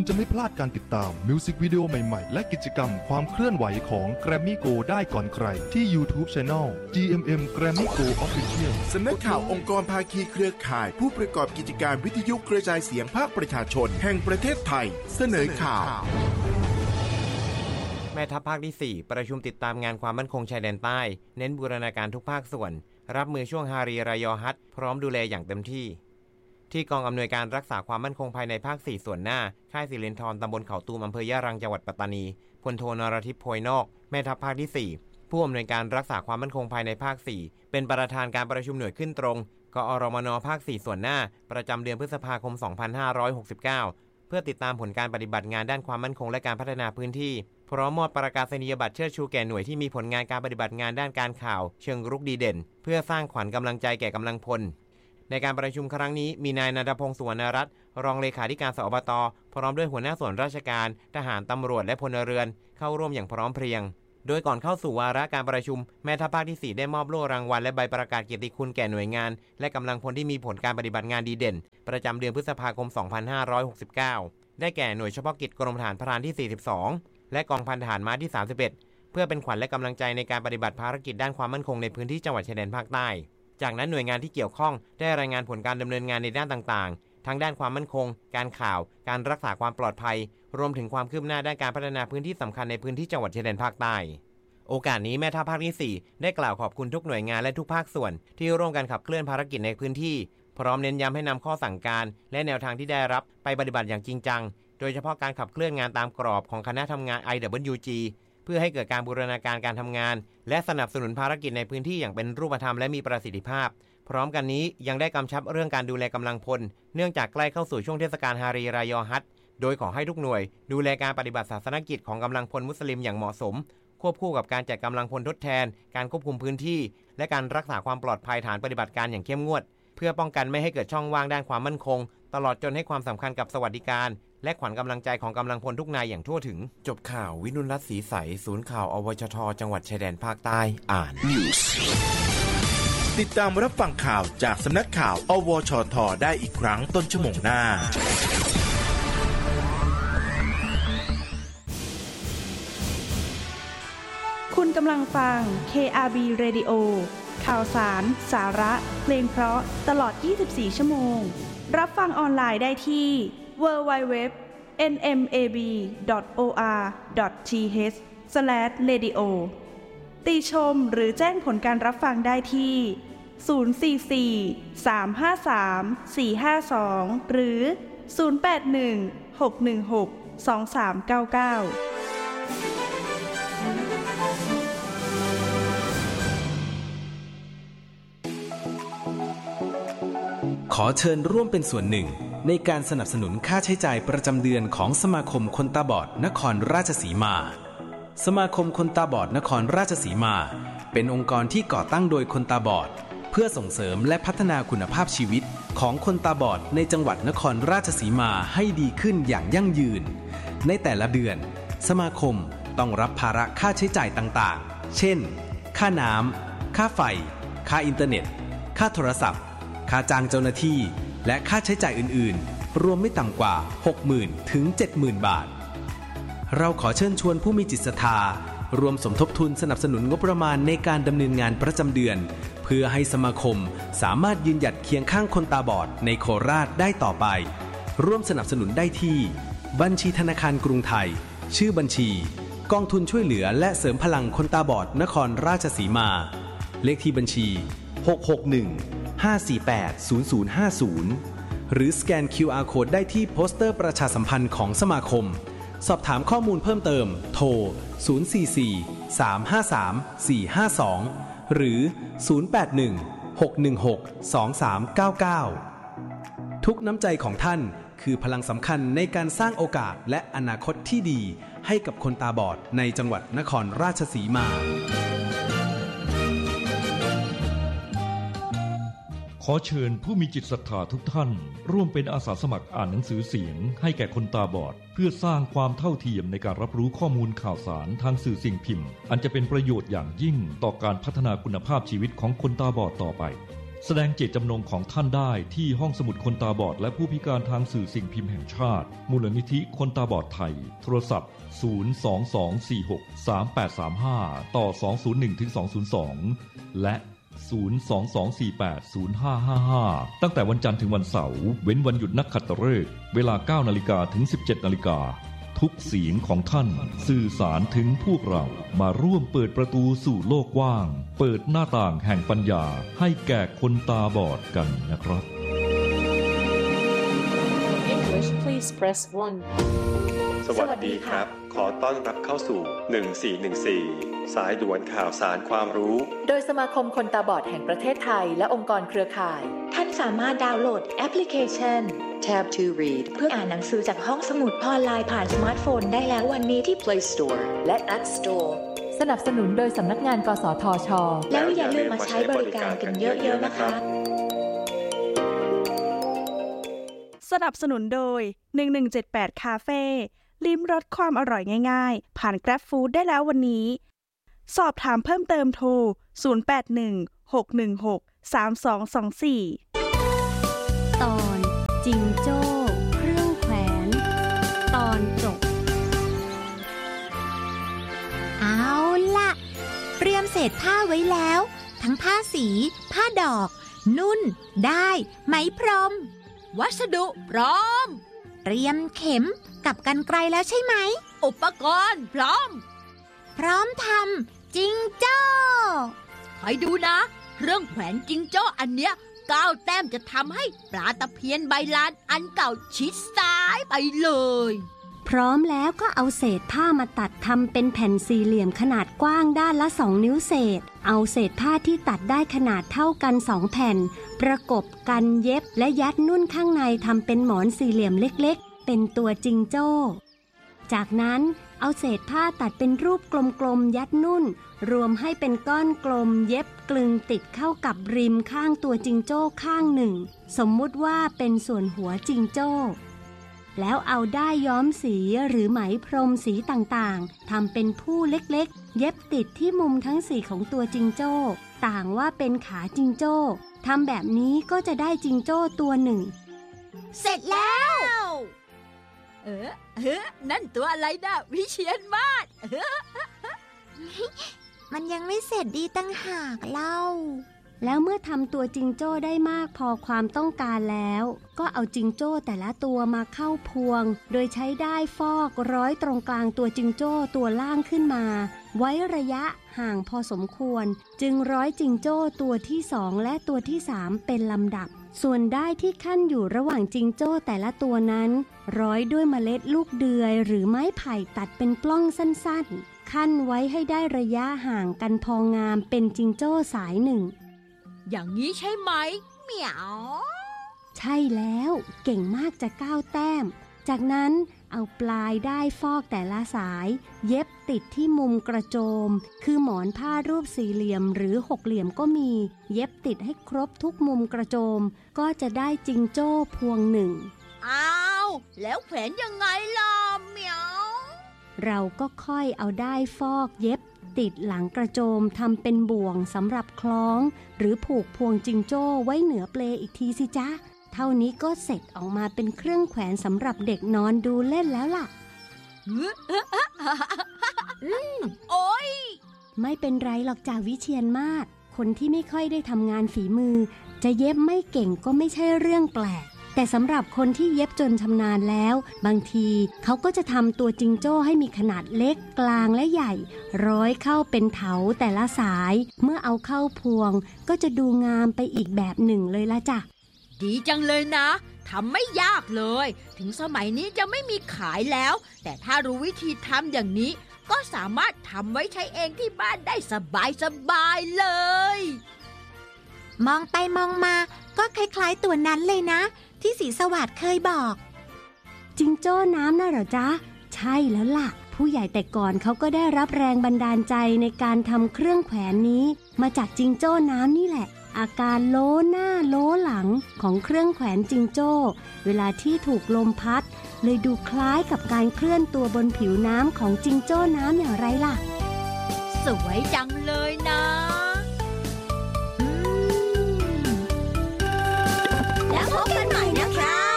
จะไม่พลาดการติดตามมิวสิกวิดีโอใหม่ๆและกิจกรรมความเคลื่อนไหวของ Grammy Go ได้ก่อนใครที่ YouTube Channel GMM Grammy Go Official สำนักข่าวองค์กรภาคีเครือข่ายผู้ประกอบกิจการวิทยุกระจายเสียงภาคประชาชนแห่งประเทศไทยเสนอข่าวแม่ทัพภาคที่4ประชุมติดตามงานความมั่นคงชายแดนใต้เน้นบูรณาการทุกภาคส่วนรับมือช่วงฮารีรายอฮัตพร้อมดูแลอย่างเต็มที่กองอำนวยการรักษาความมั่นคงภายในภาค4ส่วนหน้าค่ายศิรินธรตำบลเขาตูมอำเภอยะรังจังหวัดปัตตานีพลโทนรทิพย์โพยนอกแม่ทัพภาคที่4ผู้อำนวยการรักษาความมั่นคงภายในภาค4เป็นประธานการประชุมหน่วยขึ้นตรงกอรมนภาค4ส่วนหน้าประจำเดือนพฤษภาคม 2569เพื่อติดตามผลการปฏิบัติงานด้านความมั่นคงและการพัฒนาพื้นที่พร้อมมอบประกาศนียบัตรเชิดชูแก่หน่วยที่มีผลงานการปฏิบัติงานด้านการข่าวเชิงรุกดีเด่นเพื่อสร้างขวัญกำลังใจแก่กำลังพลในการประชุมครั้งนี้มีนายณัฐพงษ์ สุวรรณรัตน์รองเลขาธิการสอบต.พร้อมด้วยหัวหน้าส่วนราชการทหารตำรวจและพลเรือนเข้าร่วมอย่างพร้อมเพรียงโดยก่อนเข้าสู่วาระการประชุมแม่ทัพภาคที่4ได้มอบโล่รางวัลและใบประกาศเกียรติคุณแก่หน่วยงานและกำลังพลที่มีผลการปฏิบัติงานดีเด่นประจำเดือนพฤษภาคม 2569ได้แก่หน่วยเฉพาะกิจกรมทหารพรานที่42และกองพันทหารม้าที่31เพื่อเป็นขวัญและกำลังใจในการปฏิบัติภารกิจด้านความมั่นคงในพื้นที่จังหวัดชายแดนภาคใต้จากนั้นหน่วยงานที่เกี่ยวข้องได้รายงานผลการดำเนินงานในด้านต่างๆทั้งด้านความมั่นคงการข่าวการรักษาความปลอดภัยรวมถึงความคืบหน้าด้านการพัฒนาพื้นที่สำคัญในพื้นที่จังหวัดชายแดนภาคใต้โอกาสนี้แม่ทัพภาคที่4ได้กล่าวขอบคุณทุกหน่วยงานและทุกภาคส่วนที่ร่วมกันขับเคลื่อนภารกิจในพื้นที่พร้อมเน้นย้ำให้นำข้อสั่งการและแนวทางที่ได้รับไปปฏิบัติอย่างจริงจังโดยเฉพาะการขับเคลื่อนงานตามกรอบของคณะทำงาน IWG เพื่อให้เกิดการบูรณาการการทำงานและสนับสนุนภารกิจในพื้นที่อย่างเป็นรูปธรรมและมีประสิทธิภาพพร้อมกันนี้ยังได้กำชับเรื่องการดูแลกำลังพลเนื่องจากใกล้เข้าสู่ช่วงเทศกาลฮารีรายอฮัตโดยขอให้ทุกหน่วยดูแลการปฏิบัติศาสนกิจของกำลังพลมุสลิมอย่างเหมาะสมควบคู่กับการจัดกำลังพลทดแทนการควบคุมพื้นที่และการรักษาความปลอดภัยฐานปฏิบัติการอย่างเข้มงวดเพื่อป้องกันไม่ให้เกิดช่องว่างด้านความมั่นคงตลอดจนให้ความสำคัญกับสวัสดิการและขวัญกำลังใจของกำลังพลทุกนายอย่างทั่วถึงจบข่าววินุรัตน์ศรีใสศูนย์ข่าวอวชทจังหวัดชายแดนภาคใต้อ่าน News ติดตามรับฟังข่าวจากสำนักข่าวอวชทได้อีกครั้งต้นชั่วโมงหน้าคุณกำลังฟัง KRB Radio ข่าวสารสาระเพลงเพราะตลอด24ชั่วโมงรับฟังออนไลน์ได้ที่ www.nmab.or.th/radio ติชมหรือแจ้งผลการรับฟังได้ที่044-353-452หรือ081-616-2399 ขอเชิญร่วมเป็นส่วนหนึ่งในการสนับสนุนค่าใช้จ่ายประจำเดือนของสมาคมคนตาบอดนครราชสีมาสมาคมคนตาบอดนครราชสีมาเป็นองค์กรที่ก่อตั้งโดยคนตาบอดเพื่อส่งเสริมและพัฒนาคุณภาพชีวิตของคนตาบอดในจังหวัดนครราชสีมาให้ดีขึ้นอย่างยั่งยืนในแต่ละเดือนสมาคมต้องรับภาระค่าใช้จ่ายต่างๆเช่นค่าน้ำค่าไฟค่าอินเทอร์เน็ตค่าโทรศัพท์ค่าจ้างเจ้าหน้าที่และค่าใช้จ่ายอื่นๆรวมไม่ต่ำกว่า 60,000 ถึง 70,000 บาทเราขอเชิญชวนผู้มีจิตศรัทธารวมสมทบทุนสนับสนุนงบประมาณในการดำเนินงานประจำเดือนเพื่อให้สมาคมสามารถยืนหยัดเคียงข้างคนตาบอดในโคราชได้ต่อไปร่วมสนับสนุนได้ที่บัญชีธนาคารกรุงไทยชื่อบัญชีกองทุนช่วยเหลือและเสริมพลังคนตาบอดนครราชสีมาเลขที่บัญชี661-548-0050หรือสแกน QR Code ได้ที่โปสเตอร์ประชาสัมพันธ์ของสมาคมสอบถามข้อมูลเพิ่มเติมโทร044-353-452หรือ081-616-2399ทุกน้ำใจของท่านคือพลังสำคัญในการสร้างโอกาสและอนาคตที่ดีให้กับคนตาบอดในจังหวัดนครราชสีมาขอเชิญผู้มีจิตศรัทธาทุกท่านร่วมเป็นอาสาสมัครอ่านหนังสือเสียงให้แก่คนตาบอดเพื่อสร้างความเท่าเทียมในการรับรู้ข้อมูลข่าวสารทางสื่อสิ่งพิมพ์อันจะเป็นประโยชน์อย่างยิ่งต่อการพัฒนาคุณภาพชีวิตของคนตาบอดต่อไปแสดงเจตจำนงของท่านได้ที่ห้องสมุดคนตาบอดและผู้พิการทางสื่อสิ่งพิมพ์แห่งชาติมูลนิธิคนตาบอดไทยโทรศัพท์022463835ต่อ201-202และ022480555ตั้งแต่วันจันทร์ถึงวันเสาร์เว้นวันหยุดนักขัตฤกษ์เวลา 9:00 นถึง 17:00 นทุกเสียงของท่านสื่อสารถึงพวกเรามาร่วมเปิดประตูสู่โลกกว้างเปิดหน้าต่างแห่งปัญญาให้แก่คนตาบอดกันนะครับ English please press 1 สวัสดีครับ ขอต้อนรับเข้าสู่1414สายด่วนข่าวสารความรู้โดยสมาคมคนตาบอดแห่งประเทศไทยและองค์กรเครือข่ายท่านสามารถดาวน์โหลดแอปพลิเคชัน Tab to Read เพื่ออ่านหนังสือจากห้องสมุดออนไลน์ผ่านสมาร์ทโฟนได้แล้ววันนี้ที่ Play Store และ App Store สนับสนุนโดยสำนักงานกสทช. แล้วอย่าลืมมาใช้บริการกันเยอะๆนะคะสนับสนุนโดย1178คาเฟ่ลิ้มรสความอร่อยง่ายๆผ่าน Grab Food ได้แล้ววันนี้สอบถามเพิ่มเติมโทร0816163224 ตอนจิงโจ้เครื่องแขวนตอนจบเอาล่ะเตรียมเศษผ้าไว้แล้วทั้งผ้าสีผ้าดอกนุ่นได้ไหมพรมวัสดุพร้อมเตรียมเข็มกับกรรไกรแล้วใช่ไหมอุปกรณ์พร้อมทำจิงโจ้คอยดูนะเครื่องแขวนจิงโจ้อันเนี้ย9 แต้มจะทำให้ปลาตะเพียนใบลานอันเก่าชิดซ้ายไปเลยพร้อมแล้วก็เอาเศษผ้ามาตัดทำเป็นแผ่นสี่เหลี่ยมขนาดกว้างด้านละ2 นิ้วเศษเอาเศษผ้าที่ตัดได้ขนาดเท่ากัน2 แผ่นประกบกันเย็บและยัดนุ่นข้างในทำเป็นหมอนสี่เหลี่ยมเล็กๆเป็นตัวจิงโจ้จากนั้นเอาเศษผ้าตัดเป็นรูปกลมๆยัดนุ่นรวมให้เป็นก้อนกลมเย็บกลึงติดเข้ากับริมข้างตัวจิงโจ้ข้างหนึ่งสมมุติว่าเป็นส่วนหัวจิงโจ้แล้วเอาด้ายย้อมสีหรือไหมพรมสีต่างๆทำเป็นผู้เล็กๆเย็บติดที่มุมทั้ง4ของตัวจิงโจ้ต่างว่าเป็นขาจิงโจ้ทำแบบนี้ก็จะได้จิงโจ้ตัวหนึ่งเสร็จแล้วนั่นตัวอะไรนะวิเชียรมาศมันยังไม่เสร็จดีตั้งหากเล่าแล้วเมื่อทำตัวจิงโจ้ได้มากพอความต้องการแล้วก็เอาจิงโจ้แต่ละตัวมาเข้าพวงโดยใช้ด้ายฟอกร้อยตรงกลางตัวจิงโจ้ตัวล่างขึ้นมาไว้ระยะห่างพอสมควรจึงร้อยจิงโจ้ตัวที่2และตัวที่3เป็นลำดับส่วนด้ายที่ขั้นอยู่ระหว่างจิงโจ้แต่ละตัวนั้นร้อยด้วยเมล็ดลูกเดือยหรือไม้ไผ่ตัดเป็นปล้องสั้นๆขั้นไว้ให้ได้ระยะห่างกันพองามเป็นจิงโจ้สายหนึ่งอย่างนี้ใช่ไหมเหมียวใช่แล้วเก่งมากจะ9 แต้มจากนั้นเอาปลายด้ายฟอกแต่ละสายเย็บติดที่มุมกระโจมคือหมอนผ้ารูปสี่เหลี่ยมหรือ6 เหลี่ยมก็มีเย็บติดให้ครบทุกมุมกระโจมก็จะได้จิงโจ้พวงหนึ่งอ้าวแล้วแขวนยังไงล่ะเหมียวเราก็ค่อยเอาด้ายฟอกเย็บติดหลังกระโจมทำเป็นบ่วงสำหรับคล้องหรือผูกพวงจิงโจ้ไว้เหนือเปลอีกทีสิจ๊ะเท่านี้ก็เสร็จออกมาเป็นเครื่องแขวนสำหรับเด็กนอนดูเล่นแล้วล่ะโอ๊ยไม่เป็นไรหรอกจ่าวิเชียรมาศคนที่ไม่ค่อยได้ทำงานฝีมือจะเย็บไม่เก่งก็ไม่ใช่เรื่องแปลกแต่สำหรับคนที่เย็บจนชำนาญแล้วบางทีเขาก็จะทำตัวจิงโจ้ให้มีขนาดเล็กกลางและใหญ่ร้อยเข้าเป็นเถาแต่ละสายเมื่อเอาเข้าพวงก็จะดูงามไปอีกแบบหนึ่งเลยละจ้ะดีจังเลยนะทำไม่ยากเลยถึงสมัยนี้จะไม่มีขายแล้วแต่ถ้ารู้วิธีทำอย่างนี้ก็สามารถทำไว้ใช้เองที่บ้านได้สบายเลยมองไปมองมาก็คล้ายๆตัวนั้นเลยนะที่ศรีสวัสดิ์เคยบอกจิงโจ้น้ำน่ะเหรอจ๊ะใช่แล้วล่ะผู้ใหญ่แต่ก่อนเขาก็ได้รับแรงบันดาลใจในการทำเครื่องแขวนนี้มาจากจิงโจ้น้ำนี่แหละอาการโล้หน้าโล้หลังของเครื่องแขวนจิงโจ้เวลาที่ถูกลมพัดเลยดูคล้ายกับการเคลื่อนตัวบนผิวน้ำของจิงโจ้น้ำอย่างไรล่ะสวยจังเล